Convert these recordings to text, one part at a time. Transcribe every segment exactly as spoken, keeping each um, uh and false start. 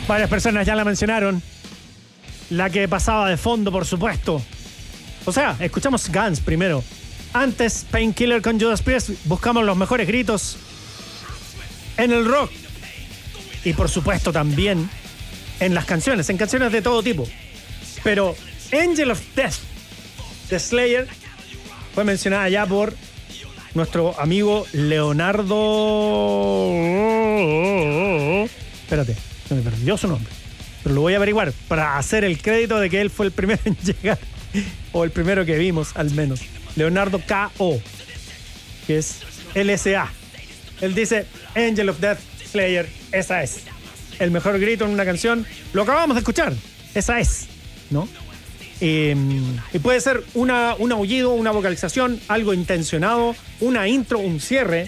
Varias personas ya la mencionaron. La que pasaba de fondo, por supuesto. O sea, escuchamos Guns primero. Antes, Painkiller con Judas Priest. Buscamos los mejores gritos en el rock. Y por supuesto también en las canciones, en canciones de todo tipo. Pero Angel of Death de Slayer fue mencionada ya por nuestro amigo Leonardo... Espérate, se me perdió su nombre. Pero lo voy a averiguar para hacer el crédito de que él fue el primero en llegar. O el primero que vimos, al menos. Leonardo K O, que es L S A. Él dice, Angel of Death, Slayer, esa es. El mejor grito en una canción. Lo acabamos de escuchar. Esa es, ¿no? Y, y puede ser una, un aullido, una vocalización, algo intencionado, una intro, un cierre,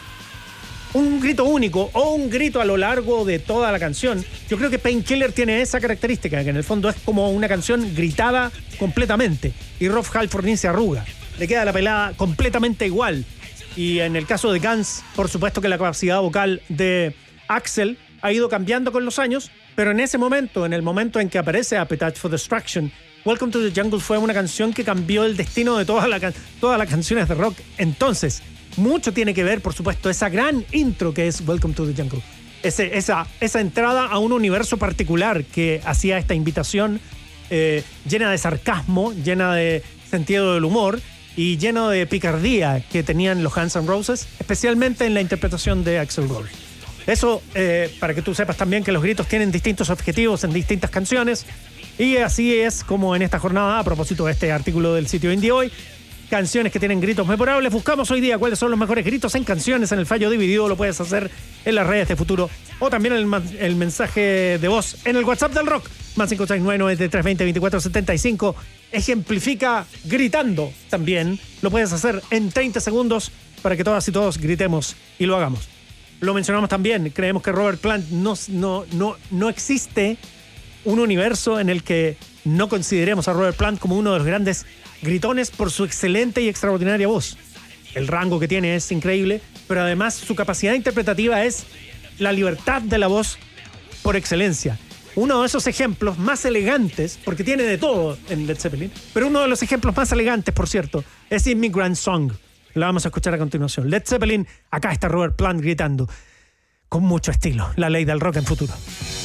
un grito único o un grito a lo largo de toda la canción. Yo creo que Painkiller tiene esa característica, que en el fondo es como una canción gritada completamente. Y Rob Halford ni se arruga. Le queda la pelada completamente igual. Y en el caso de Guns, por supuesto que la capacidad vocal de Axl ha ido cambiando con los años, pero en ese momento, en el momento en que aparece Appetite for Destruction, Welcome to the Jungle fue una canción que cambió el destino de todas la, todas las canciones de rock. Entonces, mucho tiene que ver, por supuesto, esa gran intro que es Welcome to the Jungle. Ese, esa, esa entrada a un universo particular que hacía esta invitación eh, llena de sarcasmo, llena de sentido del humor y lleno de picardía que tenían los Guns N' Roses, especialmente en la interpretación de Axl Rose. Eso, eh, para que tú sepas también que los gritos tienen distintos objetivos en distintas canciones. Y así es como en esta jornada, a propósito de este artículo del sitio Indie Hoy, canciones que tienen gritos memorables. Buscamos hoy día cuáles son los mejores gritos en canciones en el fallo dividido. Lo puedes hacer en las redes de Futuro o también el, el mensaje de voz en el WhatsApp del rock. Más cinco seis nueve, nueve tres dos cero, dos cuatro siete cinco. Ejemplifica gritando también. Lo puedes hacer en treinta segundos para que todas y todos gritemos y lo hagamos. Lo mencionamos también. Creemos que Robert Plant no, no, no, no existe un universo en el que no consideremos a Robert Plant como uno de los grandes gritones por su excelente y extraordinaria voz. El rango que tiene es increíble, pero además su capacidad interpretativa es la libertad de la voz por excelencia. Uno de esos ejemplos más elegantes, porque tiene de todo en Led Zeppelin, pero uno de los ejemplos más elegantes, por cierto, es Immigrant Song. La vamos a escuchar a continuación. Led Zeppelin, acá está Robert Plant gritando con mucho estilo. La ley del rock en Futuro.